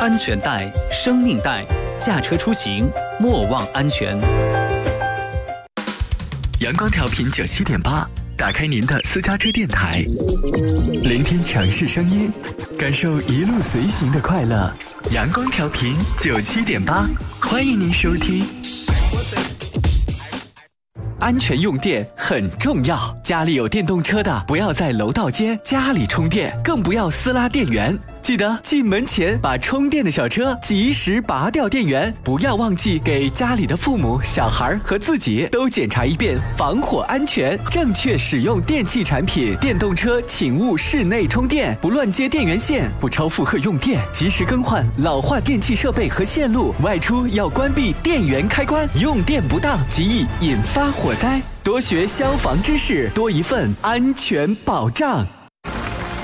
安全带，生命带，驾车出行莫忘安全。 阳光调频97.8，打开您的私家车电台，聆听城市声音，感受一路随行的快乐。阳光调频97.8，欢迎您收听。安全用电很重要，家里有电动车的，不要在楼道间家里充电，更不要私拉电源。记得进门前把充电的小车及时拔掉电源，不要忘记给家里的父母、小孩和自己都检查一遍防火安全，正确使用电器产品。电动车请勿室内充电，不乱接电源线，不超负荷用电，及时更换老化电器设备和线路。外出要关闭电源开关，用电不当极易引发火灾。多学消防知识，多一份安全保障。